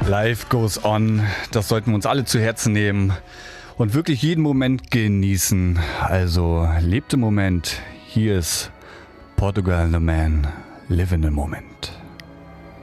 Life goes on. Das sollten wir uns alle zu Herzen nehmen und wirklich jeden Moment genießen. Also lebt im Moment. Hier ist Portugal the Man. Live in the moment.